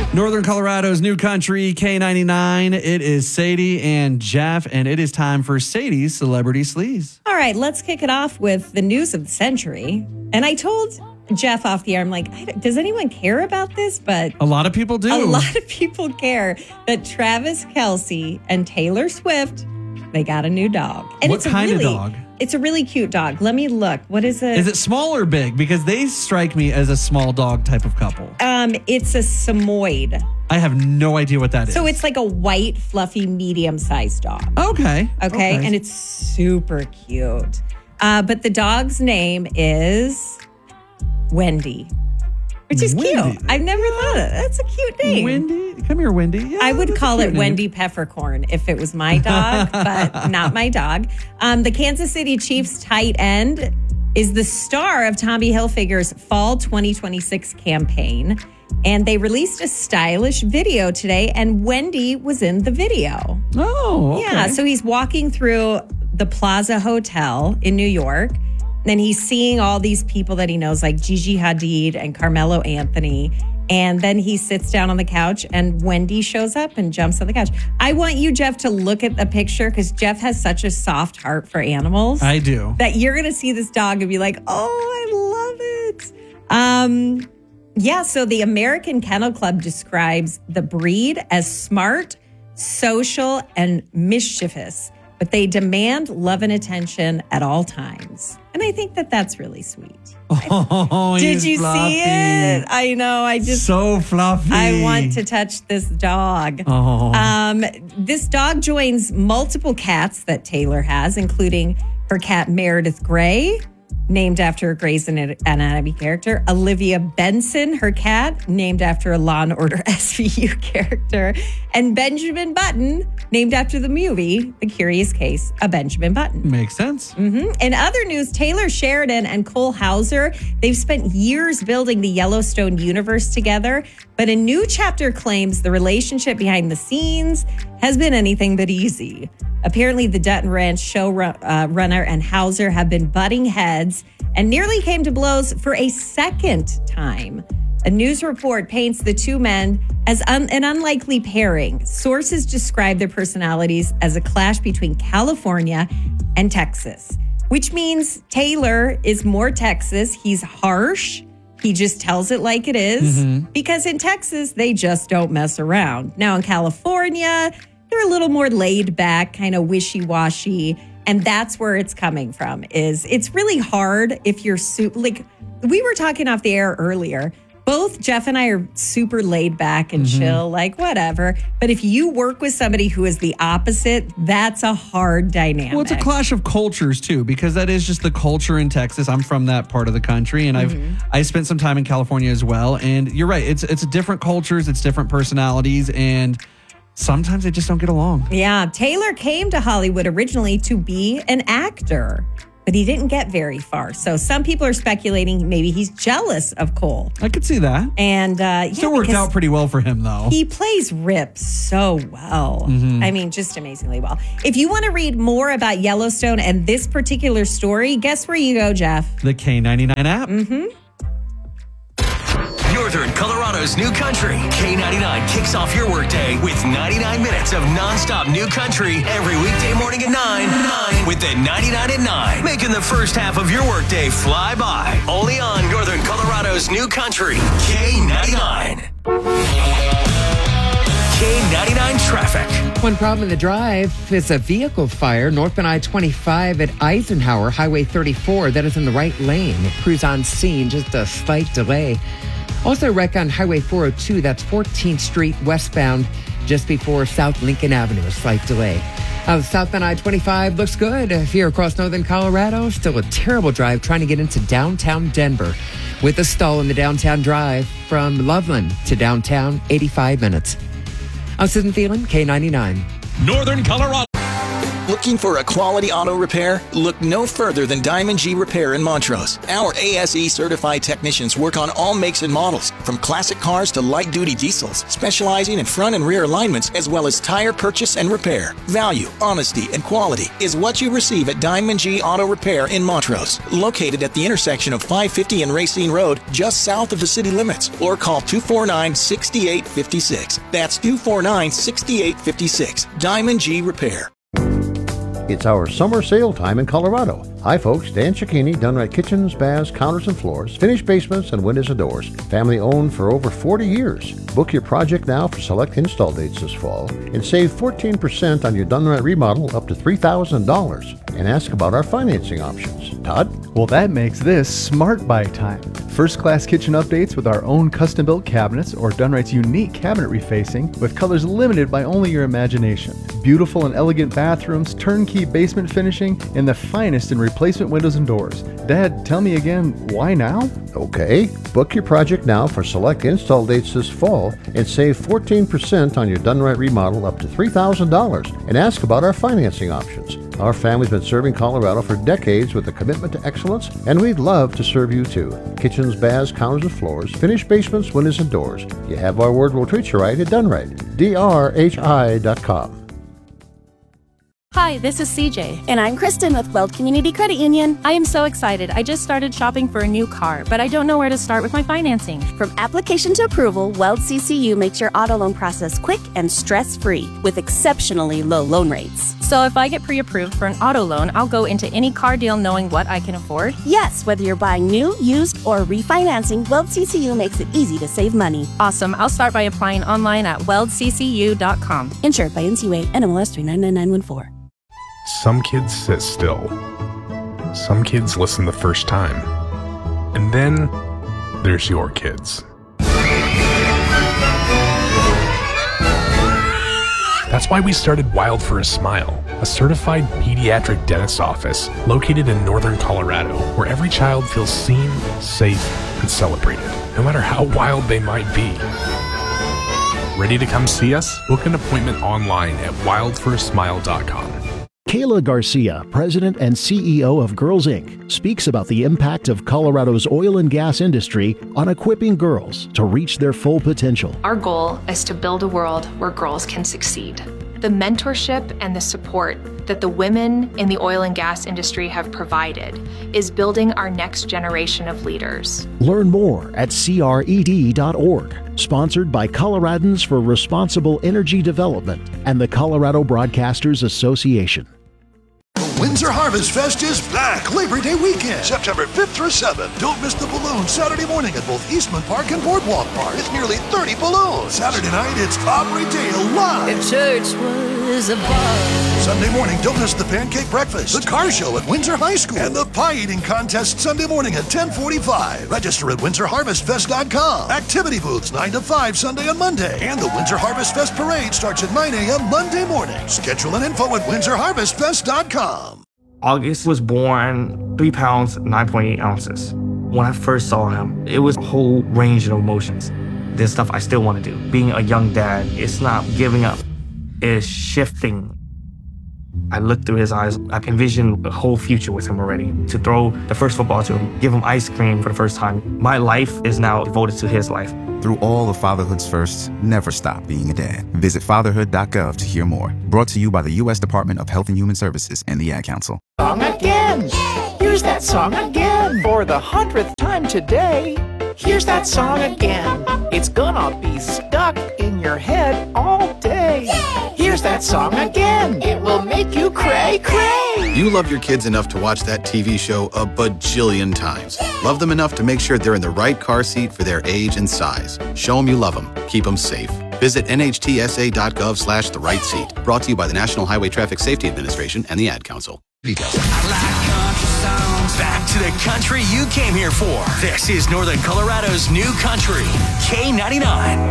Northern Colorado's new country, K99. It is Sadie and Jeff, and it is time for Sadie's Celebrity Sleaze. All right, let's kick it off with the news of the century. And I told Jeff off the air, I'm like, does anyone care about this? But a lot of people do. A lot of people care that Travis Kelce and Taylor Swift, they got a new dog. And what kind of dog? It's a really cute dog. Let me look. What is it? Is it small or big? Because they strike me as a small dog type of couple. It's a Samoyed. I have no idea what that is. So it's like a white, fluffy, medium-sized dog. Okay. And it's super cute. But the dog's name is Wendy, which is cute. I've never thought of it. That's a cute name. Wendy? Come here, Wendy. Yeah, I would call it Wendy Peppercorn if it was my dog, but not my dog. The Kansas City Chiefs tight end is the star of Tommy Hilfiger's Fall 2026 campaign. And they released a stylish video today, and Wendy was in the video. Oh, okay. Yeah, so he's walking through the Plaza Hotel in New York, and he's seeing all these people that he knows, like Gigi Hadid and Carmelo Anthony. And then he sits down on the couch, and Wendy shows up and jumps on the couch. I want you, Jeff, to look at the picture, because Jeff has such a soft heart for animals. I do. That you're going to see this dog and be like, oh, I love it. Yeah, so the American Kennel Club describes the breed as smart, social, and mischievous, but they demand love and attention at all times. And I think that that's really sweet. Oh, did you fluffy. see it? I know. I just so fluffy. I want to touch this dog. Oh. This dog joins multiple cats that Taylor has, including her cat Meredith Grey, named after a Grey's Anatomy character. Olivia Benson, her cat, named after a Law & Order SVU character. And Benjamin Button, named after the movie, The Curious Case of Benjamin Button. Makes sense. Mm-hmm. In other news, Taylor Sheridan and Cole Hauser, they've spent years building the Yellowstone universe together, but a new chapter claims the relationship behind the scenes has been anything but easy. Apparently, the Dutton Ranch showrunner and Hauser have been butting heads and nearly came to blows for a second time. A news report paints the two men as an unlikely pairing. Sources describe their personalities as a clash between California and Texas, which means Taylor is more Texas. He's harsh. He just tells it like it is, because in Texas, they just don't mess around. Now, in California, they're a little more laid back, kind of wishy-washy. And that's where it's coming from. It's really hard if you're like we were talking off the air earlier. Both Jeff and I are super laid back and chill, like whatever. But if you work with somebody who is the opposite, that's a hard dynamic. Well, it's a clash of cultures too, because that is just the culture in Texas. I'm from that part of the country, and I spent some time in California as well. And you're right, it's different cultures, it's different personalities, and sometimes they just don't get along. Yeah, Taylor came to Hollywood originally to be an actor, but he didn't get very far. So some people are speculating maybe he's jealous of Cole. I could see that. And still worked out pretty well for him, though. He plays Rip so well. I mean, just amazingly well. If you want to read more about Yellowstone and this particular story, guess where you go, Jeff? The K99 app. Northern Colorado's new country. K99 kicks off your workday with 99 minutes of nonstop new country every weekday morning at 9 with the 99 at 9. Making the first half of your workday fly by. Only on Northern Colorado's new country. K99. K99 traffic. One problem in the drive is a vehicle fire northbound I-25 at Eisenhower, Highway 34. That is in the right lane. Crews on scene, just a slight delay. Also, wreck on Highway 402, that's 14th Street westbound, just before South Lincoln Avenue, a slight delay. Southbound I-25 looks good here across northern Colorado. Still a terrible drive trying to get into downtown Denver. With a stall in the downtown drive from Loveland to downtown, 85 minutes. I'm Susan Thielen, K99. Northern Colorado. Looking for a quality auto repair? Look no further than Diamond G Repair in Montrose. Our ASE certified technicians work on all makes and models, from classic cars to light-duty diesels, specializing in front and rear alignments as well as tire purchase and repair. Value, honesty, and quality is what you receive at Diamond G Auto Repair in Montrose, located at the intersection of 550 and Racine Road, just south of the city limits, or call 249-6856. That's 249-6856. Diamond G Repair. It's our summer sale time in Colorado. Hi folks, Dan Cicchini, Dunright Kitchens, Baths, Counters and Floors, finished basements and windows and doors. Family owned for over 40 years. Book your project now for select install dates this fall and save 14% on your Dunright remodel up to $3,000. And ask about our financing options. Todd? Well, that makes this Smart Buy time. First-class kitchen updates with our own custom-built cabinets or Dunright's unique cabinet refacing with colors limited by only your imagination. Beautiful and elegant bathrooms, turnkey basement finishing, and the finest in replacement windows and doors. Dad, tell me again, why now? Okay, book your project now for select install dates this fall and save 14% on your Dunright remodel up to $3,000 and ask about our financing options. Our family's been serving Colorado for decades with a commitment to excellence, and we'd love to serve you too. Kitchens, baths, counters and floors, finished basements, windows and doors. You have our word, we'll treat you right at Dunright. DRHI.com. Hi, this is CJ. And I'm Kristen with Weld Community Credit Union. I am so excited. I just started shopping for a new car, but I don't know where to start with my financing. From application to approval, Weld CCU makes your auto loan process quick and stress-free with exceptionally low loan rates. So if I get pre-approved for an auto loan, I'll go into any car deal knowing what I can afford? Yes, whether you're buying new, used, or refinancing, Weld CCU makes it easy to save money. Awesome. I'll start by applying online at weldccu.com. Insured by NCUA, NMLS 399914. Some kids sit still. Some kids listen the first time. And then there's your kids. That's why we started Wild for a Smile, a certified pediatric dentist's office located in northern Colorado, where every child feels seen, safe, and celebrated, no matter how wild they might be. Ready to come see us? Book an appointment online at wildforasmile.com. Kayla Garcia, President and CEO of Girls Inc., speaks about the impact of Colorado's oil and gas industry on equipping girls to reach their full potential. Our goal is to build a world where girls can succeed. The mentorship and the support that the women in the oil and gas industry have provided is building our next generation of leaders. Learn more at cred.org. Sponsored by Coloradans for Responsible Energy Development and the Colorado Broadcasters Association. Windsor Harvest Fest is back Labor Day weekend, September 5th through 7th. Don't miss the balloons Saturday morning at both Eastman Park and Boardwalk Park. It's nearly 30 balloons. Saturday night, it's Aubrey Dale live. If church was a bar. Sunday morning, don't miss the pancake breakfast, the car show at Windsor High School, and the pie eating contest Sunday morning at 10:45. Register at WindsorHarvestFest.com. Activity booths 9 to 5 Sunday and Monday. And the Windsor Harvest Fest parade starts at 9 a.m. Monday morning. Schedule and info at WindsorHarvestFest.com. August was born 3 pounds, 9.8 ounces. When I first saw him, it was a whole range of emotions. There's stuff I still want to do. Being a young dad, it's not giving up. It's shifting. I looked through his eyes. I envisioned a whole future with him already. To throw the first football to him, give him ice cream for the first time. My life is now devoted to his life. Through all of fatherhood's firsts, never stop being a dad. Visit fatherhood.gov to hear more. Brought to you by the U.S. Department of Health and Human Services and the Ad Council. Song again. Here's that song again. For the 100th time today. Here's that song again. It's gonna be stuck in your head all day. Here's that song again. It will make you cray, cray. You love your kids enough to watch that TV show a bajillion times. Love them enough to make sure they're in the right car seat for their age and size. Show them you love them. Keep them safe. Visit nhtsa.gov/the right seat. Brought to you by the National Highway Traffic Safety Administration and the Ad Council. Back to the country you came here for. This is Northern Colorado's new country, K99.